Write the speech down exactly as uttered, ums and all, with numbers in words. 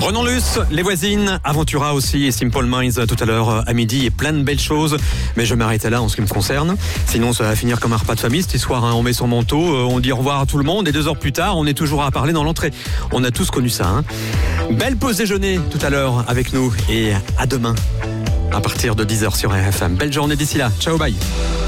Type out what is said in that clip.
Renan Luce, Les Voisines, Aventura aussi et Simple Minds tout à l'heure à midi et plein de belles choses. Mais je m'arrêtais là en ce qui me concerne. Sinon, ça va finir comme un repas de famille cette histoire. Hein. On met son manteau, on dit au revoir à tout le monde et deux heures plus tard, on est toujours à parler dans l'entrée. On a tous connu ça. Hein. Belle pause déjeuner tout à l'heure avec nous et à demain à partir de dix heures sur R F M. Belle journée d'ici là. Ciao, bye.